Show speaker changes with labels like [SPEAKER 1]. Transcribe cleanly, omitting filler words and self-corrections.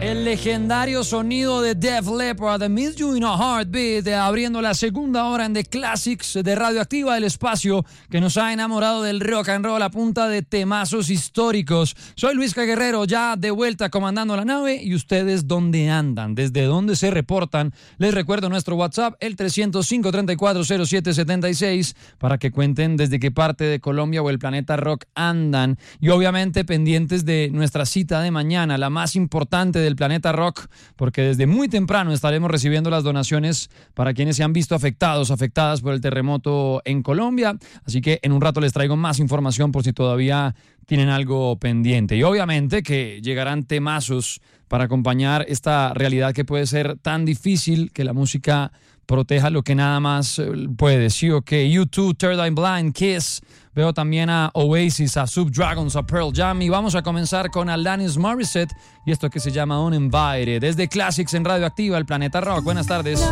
[SPEAKER 1] El legendario sonido de Def Leppard, The Miss You in a Heartbeat, abriendo la segunda hora en The Classics de Radioactiva, el espacio que nos ha enamorado del rock and roll a punta de temazos históricos. Soy Luis Guerrero, ya de vuelta comandando la nave. ¿Y ustedes dónde andan? ¿Desde dónde se reportan? Les recuerdo nuestro WhatsApp, el 305-340776, para que cuenten desde qué parte de Colombia o el planeta rock andan. Y obviamente pendientes de nuestra cita de mañana, la más importante del planeta rock, porque desde muy temprano estaremos recibiendo las donaciones para quienes se han visto afectadas por el terremoto en Colombia. Así que en un rato les traigo más información por si todavía tienen algo pendiente. Y obviamente que llegarán temazos para acompañar esta realidad que puede ser tan difícil, que la música proteja lo que nada más puede. Sí, ok. U2, Third Eye Blind, Kiss. Veo también a Oasis, a Subdragons, a Pearl Jam. Y vamos a comenzar con Alanis Morissette y esto que se llama Uninvited. Desde Classics en Radioactiva, el planeta rock. Buenas tardes.